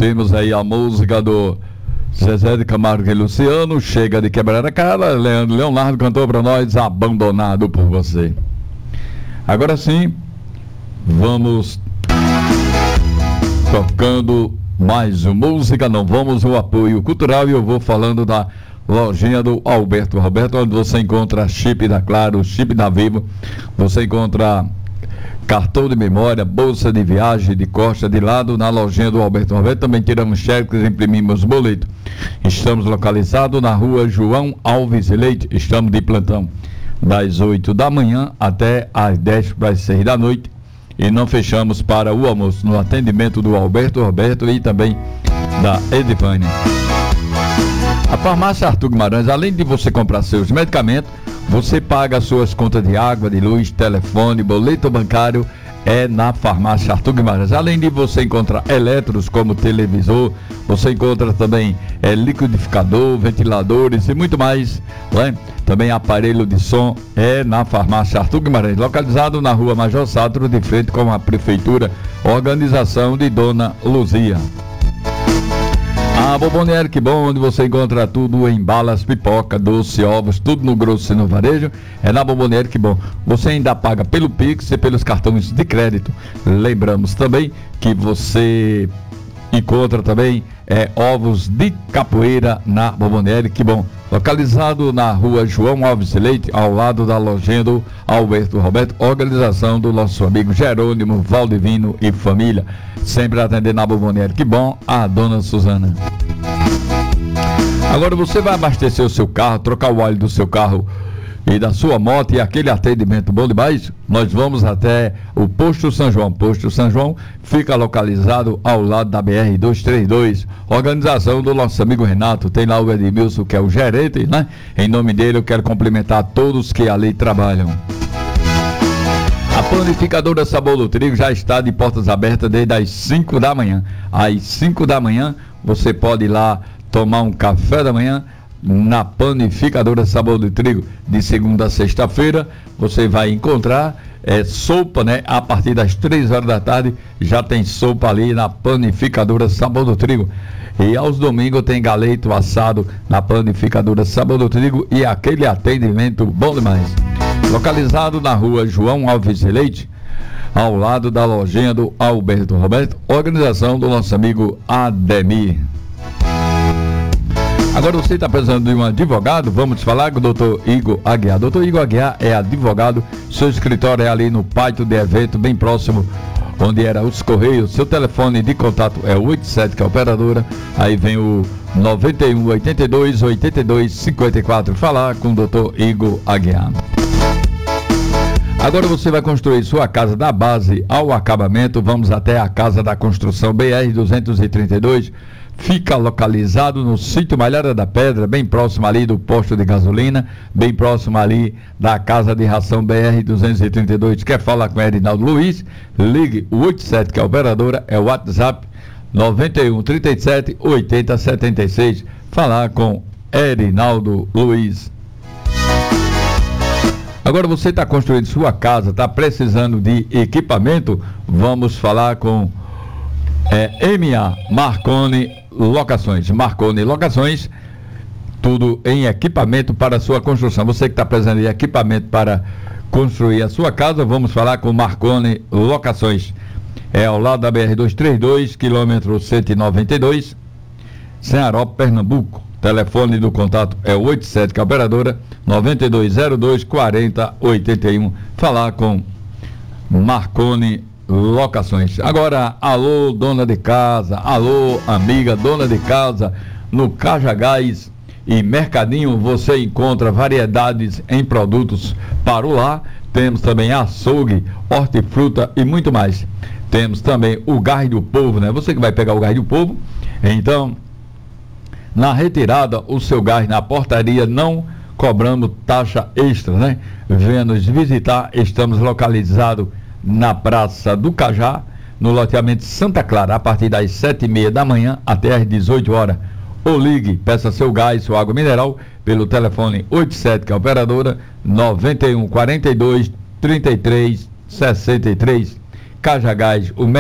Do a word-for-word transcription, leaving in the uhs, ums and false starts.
ouvimos aí a música do Zezé de Camargo e Luciano, Chega de Quebrar a Cara. Leandro Leonardo cantou para nós Abandonado por Você. Agora sim, vamos tocando mais uma música, não vamos o apoio cultural, e eu vou falando da lojinha do Alberto Roberto, onde você encontra chip da Claro, chip da Vivo, você encontra cartão de memória, bolsa de viagem, de costa, de lado, na lojinha do Alberto Roberto. Também tiramos cheques, imprimimos boleto. Estamos localizados na rua João Alves Leite, estamos de plantão das oito da manhã até às dez para as seis da noite, e não fechamos para o almoço, no atendimento do Alberto Roberto e também da Edivânia. A farmácia Arthur Guimarães, além de você comprar seus medicamentos, você paga suas contas de água, de luz, telefone, boleto bancário, é na farmácia Arthur Guimarães. Além de você encontrar eletros como televisor, você encontra também é, liquidificador, ventiladores e muito mais, né? Também aparelho de som é na farmácia Arthur Guimarães, localizado na rua Major Sátiro, de frente com a prefeitura, organização de Dona Luzia. A Bomboniere Que Bom, onde você encontra tudo em balas, pipoca, doce, ovos, tudo no grosso e no varejo, é na Bomboniere Que Bom. Você ainda paga pelo Pix e pelos cartões de crédito. Lembramos também que você encontra também é, ovos de capoeira na Bomboniere Que Bom, localizado na rua João Alves Leite, ao lado da lojinha do Alberto Roberto, organização do nosso amigo Jerônimo Valdivino e família. Sempre atendendo na Bomboniere Que Bom, a dona Suzana. Agora você vai abastecer o seu carro, trocar o óleo do seu carro e da sua moto, e aquele atendimento bom demais, nós vamos até o Posto São João. Posto São João fica localizado ao lado da B R duzentos e trinta e dois, organização do nosso amigo Renato. Tem lá o Edmilson, que é o gerente, né? Em nome dele eu quero cumprimentar todos que ali trabalham. A panificadora Sabor do Trigo já está de portas abertas desde as cinco da manhã. Às cinco da manhã você pode ir lá tomar um café da manhã na panificadora Sabor do Trigo. De segunda a sexta-feira você vai encontrar é, sopa, né? A partir das três horas da tarde já tem sopa ali na panificadora Sabor do Trigo. E aos domingos tem galeto assado na panificadora Sabor do Trigo, e aquele atendimento bom demais. Localizado na rua João Alves Leite, ao lado da lojinha do Alberto Roberto, organização do nosso amigo Ademir. Agora você está precisando de um advogado? Vamos falar com o doutor Igor Aguiar. doutor Igor Aguiar é advogado, seu escritório é ali no pátio de evento, bem próximo onde era os Correios. Seu telefone de contato é o oitenta e sete, que é a operadora, aí vem o noventa e um, oitenta e dois, oitenta e dois, cinquenta e quatro. Falar com o doutor Igor Aguiar. Agora você vai construir sua casa da base ao acabamento. Vamos até a Casa da Construção B R duzentos e trinta e dois. Fica localizado no sítio Malhada da Pedra, bem próximo ali do posto de gasolina, bem próximo ali da Casa de Ração B R duzentos e trinta e dois. Quer falar com o Erinaldo Luiz? Ligue o oitenta e sete, que é a operadora, é o WhatsApp noventa e um, trinta e sete, oitenta, setenta e seis. Falar com Erinaldo Luiz. Agora você está construindo sua casa, está precisando de equipamento? Vamos falar com é, M A Marconi Locações. Marconi Locações, tudo em equipamento para a sua construção. Você que está precisando de equipamento para construir a sua casa, vamos falar com Marconi Locações. É ao lado da B R duzentos e trinta e dois, quilômetro cento e noventa e dois, Ceará, Pernambuco. Telefone do contato é o oitenta e sete, que é a operadora, noventa e dois zero dois, quarenta, oitenta e um. Falar com Marconi Locações. Agora, alô, dona de casa, alô, amiga dona de casa, no Cajagás e Mercadinho você encontra variedades em produtos para o lar. Temos também açougue, hortifruta e muito mais. Temos também o gás do povo, né? Você que vai pegar o gás do povo, então, na retirada, o seu gás na portaria, não cobrando taxa extra, né? Venha nos visitar, estamos localizados na Praça do Cajá, no loteamento Santa Clara, a partir das sete e meia da manhã até às dezoito horas. Ou ligue, peça seu gás, sua água mineral, pelo telefone oitenta e sete, que é a operadora, noventa e um, quarenta e dois, trinta e três, sessenta e três. Cajagás, o